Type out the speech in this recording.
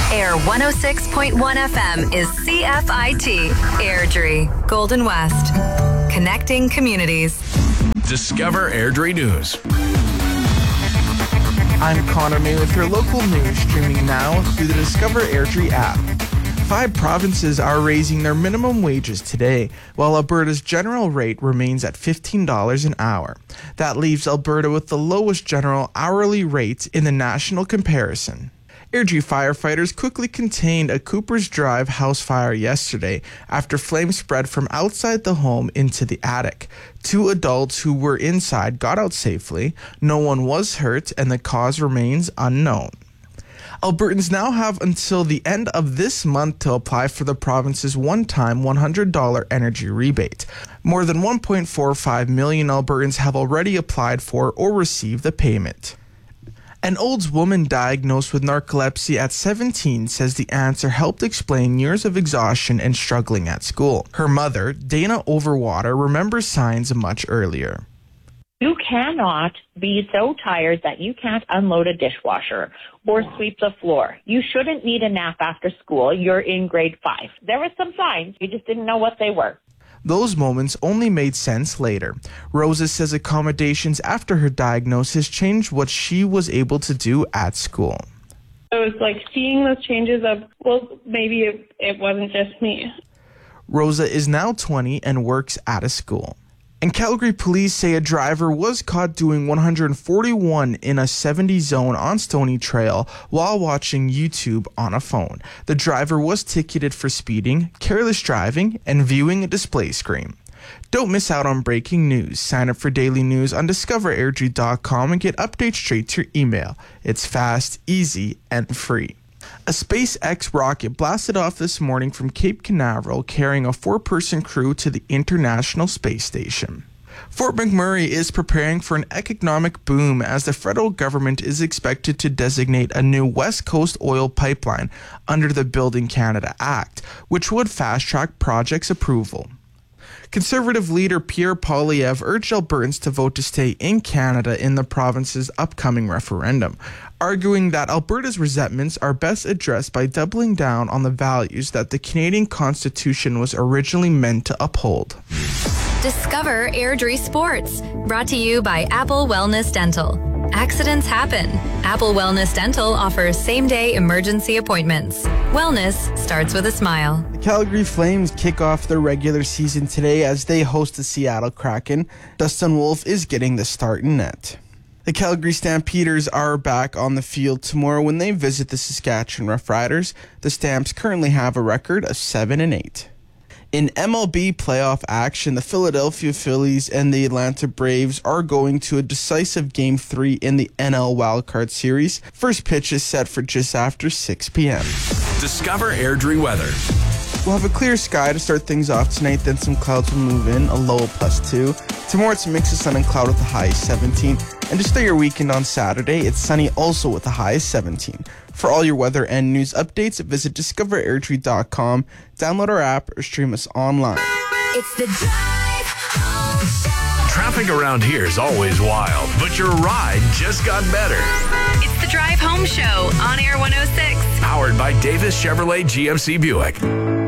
Air 106.1 FM is CFIT, Airdrie, Golden West. Connecting communities. Discover Airdrie News. I'm Connor May with your local news, streaming now through the Discover Airdrie app. 5 provinces are raising their minimum wages today, while Alberta's general rate remains at $15 an hour. That leaves Alberta with the lowest general hourly rate in the national comparison. Airdrie firefighters quickly contained a Cooper's Drive house fire yesterday after flames spread from outside the home into the attic. 2 adults who were inside got out safely. No one was hurt, and the cause remains unknown. Albertans now have until the end of this month to apply for the province's one-time $100 energy rebate. More than 1.45 million Albertans have already applied for or received the payment. An Olds woman diagnosed with narcolepsy at 17 says the answer helped explain years of exhaustion and struggling at school. Her mother, Dana Overwater, remembers signs much earlier. You cannot be so tired that you can't unload a dishwasher or sweep the floor. You shouldn't need a nap after school. You're in grade 5. There were some signs. You just didn't know what they were. Those moments only made sense later. Rosa says accommodations after her diagnosis changed what she was able to do at school. It was like seeing those changes of, well, maybe it wasn't just me. Rosa is now 20 and works at a school. And Calgary police say a driver was caught doing 141 in a 70 zone on Stony Trail while watching YouTube on a phone. The driver was ticketed for speeding, careless driving, and viewing a display screen. Don't miss out on breaking news. Sign up for daily news on discoverairdrie.com and get updates straight to your email. It's fast, easy, and free. A SpaceX rocket blasted off this morning from Cape Canaveral carrying a 4-person crew to the International Space Station. Fort McMurray is preparing for an economic boom as the federal government is expected to designate a new West Coast oil pipeline under the Building Canada Act, which would fast-track project's approval. Conservative leader Pierre Poilievre urged Albertans to vote to stay in Canada in the province's upcoming referendum, arguing that Alberta's resentments are best addressed by doubling down on the values that the Canadian Constitution was originally meant to uphold. Discover Airdrie Sports, brought to you by Apple Wellness Dental. Accidents happen. Apple Wellness Dental offers same-day emergency appointments. Wellness starts with a smile. The Calgary Flames kick off their regular season today as they host the Seattle Kraken. Dustin Wolf is getting the start in net. The Calgary Stampeders are back on the field tomorrow when they visit the Saskatchewan Roughriders. The Stamps currently have a record of 7-8. In MLB playoff action, the Philadelphia Phillies and the Atlanta Braves are going to a decisive Game 3 in the NL Wildcard Series. First pitch is set for just after 6 p.m. Discover Airdrie weather. We'll have a clear sky to start things off tonight, then some clouds will move in, a low of +2. Tomorrow it's a mix of sun and cloud with a high of 17. And to start your weekend on Saturday, it's sunny also with a high of 17. For all your weather and news updates, visit discoverairdrie.com, download our app, or stream us online. It's the Drive Home Show. Traffic around here is always wild, but your ride just got better. It's the Drive Home Show on Air 106. Powered by Davis Chevrolet GMC Buick.